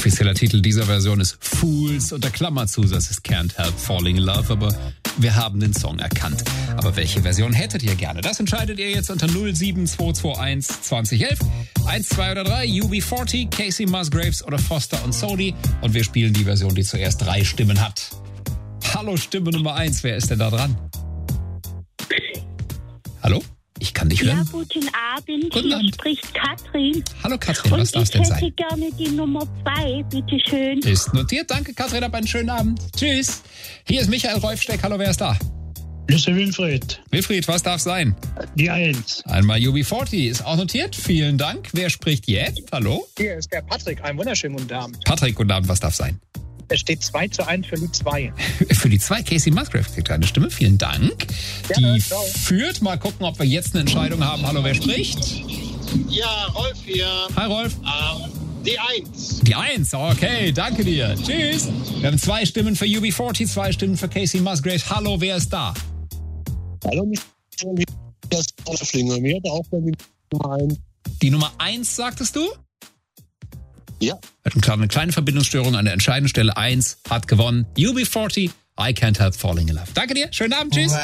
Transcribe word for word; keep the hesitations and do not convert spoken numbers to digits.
Offizieller Titel dieser Version ist Fools und der Klammerzusatz ist Can't Help Falling in Love, aber wir haben den Song erkannt. Aber welche Version hättet ihr gerne? Das entscheidet ihr jetzt unter null sieben zwei zwei eins zwanzig elf. eins, zwei oder drei, U B vierzig, Casey Musgraves oder Foster und Sodi. Und wir spielen die Version, die zuerst drei Stimmen hat. Hallo, Stimme Nummer eins, wer ist denn da dran? Hallo? Ich kann dich hören. Ja, guten Abend. Guten Hier Abend. spricht Katrin. Hallo Katrin, was darf es denn ich sein? hätte gerne die Nummer zwei, bitteschön. Ist notiert, danke Katrin, hab einen schönen Abend. Tschüss. Hier ist Michael Rolfsteck, hallo, wer ist da? Das ist der Wilfried. Wilfried, was darf sein? Die Eins. Einmal U B vierzig ist auch notiert, vielen Dank. Wer spricht jetzt? Hallo? Hier ist der Patrick, einen wunderschönen guten Abend. Patrick, guten Abend, was darf sein? Es steht zwei zu eins für die zwei. Für die zwei, Casey Musgraves kriegt eine Stimme, vielen Dank. Gerne, Die ciao. führt, mal gucken, ob wir jetzt eine Entscheidung haben. Hallo, wer spricht? Ja, Rolf hier. Hi Rolf. Ähm, die Eins. Die Eins, okay, danke dir. Tschüss. Wir haben zwei Stimmen für U B vierzig, zwei Stimmen für Casey Musgraves. Hallo, wer ist da? Hallo, das ist Rolflinger. Mir hat auch bei die Nummer eins. Die Nummer eins, sagtest du? Ja. Wir hatten gerade eine kleine Verbindungsstörung an der entscheidenden Stelle. Eins hat gewonnen. U B vierzig, I Can't Help Falling in Love. Danke dir, schönen Abend, tschüss.